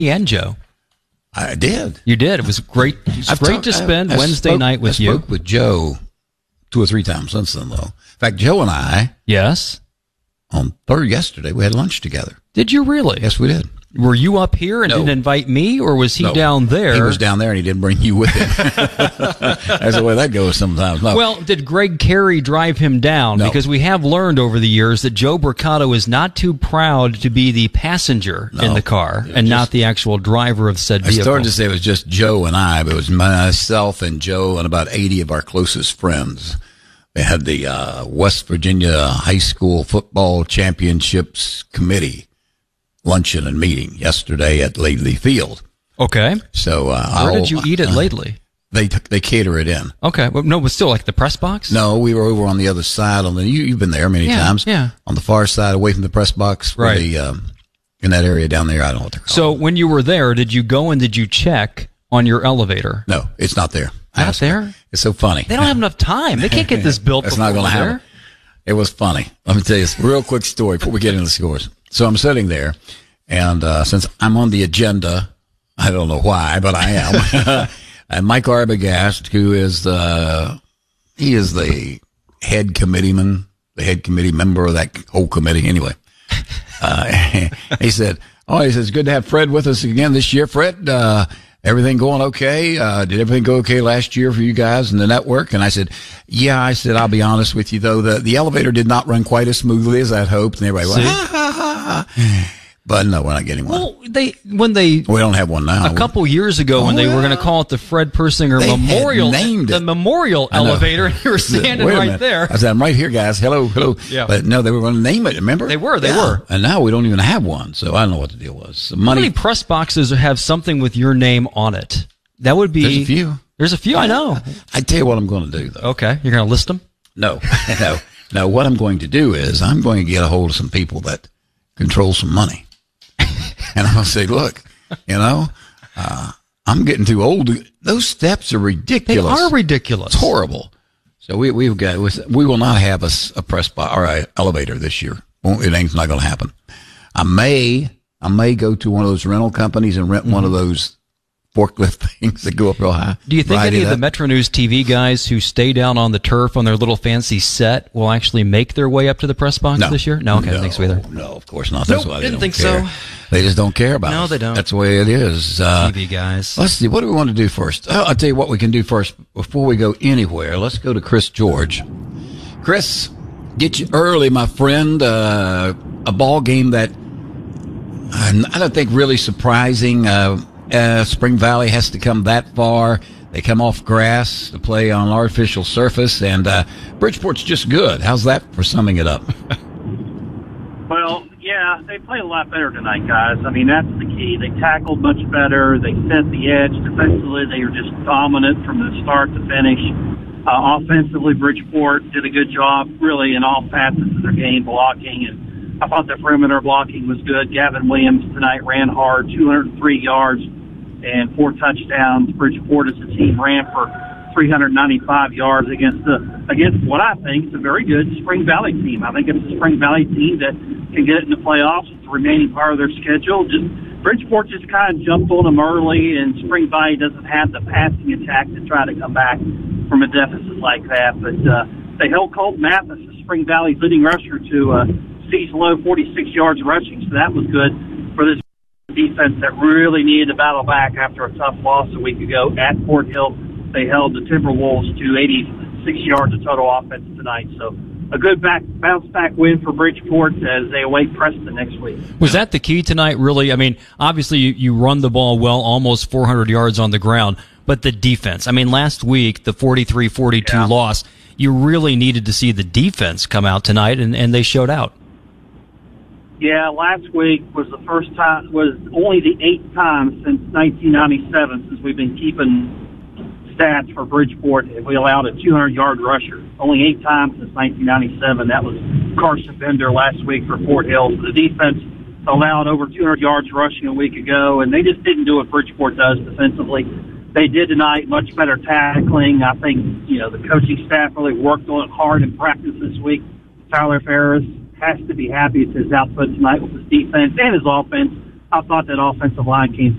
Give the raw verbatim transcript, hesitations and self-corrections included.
and Joe. I did. You did. It was great. It was great talked, to spend I, I Wednesday spoke, night with I you. I spoke with Joe two or three times since then, though. In fact, Joe and I, yes, on third yesterday, we had lunch together. Did you really? Yes, we did. Were you up here and No. didn't invite me, or was he No. down there? He was down there, and he didn't bring you with him. That's the way that goes sometimes. No. Well, did Greg Carey drive him down? No. Because we have learned over the years that Joe Bricado is not too proud to be the passenger No. in the car and Just- not the actual driver of said I vehicle. started to say it was just Joe and I, but it was myself and Joe and about eighty of our closest friends. They had the uh, West Virginia High School Football Championships Committee luncheon and meeting yesterday at Laidley Field. Okay. So uh, Where I'll, did you eat at uh, Laidley? They they cater it in. Okay. Well, no, but still like the press box? No, we were over on the other side. On the you, you've been there many Yeah, times. yeah. On the far side, away from the press box, where Right. The, um, in that area down there. I don't know what they're called. So when you were there, did you go and did you check on your elevator? No, it's not there. I Not asked- there? It's so funny. They don't have enough time. They can't get this built That's before not going to we're happen. there. It was funny. Let me tell you this real quick story before we get into the scores. So I'm sitting there, and uh, since I'm on the agenda, I don't know why, but I am. And Mike Arbogast, who is the he is the head committeeman, the head committee member of that whole committee. Anyway, uh, he said, "Oh, he says good to have Fred with us again this year. Fred, uh, everything going okay? Uh, did everything go okay last year for you guys in the network?" And I said, "Yeah." I said, "I'll be honest with you though, the the elevator did not run quite as smoothly as I'd hoped." And everybody went, ha, ha, ha, ha. But no, we're not getting one. Well, they when they We don't have one now. a couple years ago when they were going to call it the Fred Persinger They had Memorial named the it. Memorial I know. Elevator, and you were standing Wait a right minute. there. I said, "I'm right here, guys. Hello, hello." Yeah. But no, they were going to name it. Remember? They were, they Yeah. were. And now we don't even have one. So I don't know what the deal was. The How money. many press boxes have something with your name on it? That would be There's a few. There's a few. I know. I tell you what I'm going to do though. Okay, you're going to list them. No, no, no. What I'm going to do is I'm going to get a hold of some people that control some money, and I'm going to say, "Look, you know, uh, I'm getting too old. to- Those steps are They ridiculous. are ridiculous. It's horrible." So we we've got we will not have a, s- a press box or a elevator this year. Won't, it ain't not going to happen. I may I may go to one of those rental companies and rent one of those forklift things that go up real high. Do you think ride any it of the up. Metro News T V guys who stay down on the turf on their little fancy set will actually make their way up to the press box No. this year? No, okay, I no, don't think so either. No, of course not. That's Nope, why they didn't don't think care. so. They just don't care about No, it. they don't. That's the way it is. Uh, T V guys. Let's see. What do we want to do first? Oh, I'll tell you what we can do first before we go anywhere. Let's go to Chris George. Chris, get you early, my friend. Uh, a ball game that uh, I don't think really surprising. Uh, uh, Spring Valley has to come that far. They come off grass to play on an artificial surface, and uh, Bridgeport's just good. How's that for summing it up? Well, yeah, they played a lot better tonight, guys. I mean, that's the key. They tackled much better. They set the edge defensively. They were just dominant from the start to finish. Uh, offensively, Bridgeport did a good job, really, in all facets of their game, blocking, and I thought their perimeter blocking was good. Gavin Williams tonight ran hard, two hundred three yards and four touchdowns. Bridgeport as a team ran for three hundred ninety-five yards against the against what I think is a very good Spring Valley team. I think it's a Spring Valley team that can get it in the playoffs. It's the remaining part of their schedule. Just Bridgeport just kind of jumped on them early, and Spring Valley doesn't have the passing attack to try to come back from a deficit like that. But uh, they held Colt Mathis, Spring Valley's leading rusher, to a season low forty-six yards rushing. So that was good for this defense that really needed to battle back after a tough loss a week ago at Fort Hill. They held the Timberwolves to eighty-six yards of total offense tonight. So a good back bounce back win for Bridgeport as they await Preston next week. Was that the key tonight, really? I mean, obviously you, you run the ball well, almost four hundred yards on the ground, but the defense. I mean, last week, the forty-three forty-two Yeah. loss, you really needed to see the defense come out tonight, and, and they showed out. Yeah, last week was the first time, was only the eighth time since nineteen ninety-seven since we've been keeping stats for Bridgeport if we allowed a two hundred yard rusher. Only eight times since nineteen ninety-seven. That was Carson Bender last week for Fort Hill. So the defense allowed over two hundred yards rushing a week ago, and they just didn't do what Bridgeport does defensively. They did tonight, much better tackling. I think, you know, the coaching staff really worked on it hard in practice this week. Tyler Ferris has to be happy with his output tonight with his defense and his offense. I thought that offensive line came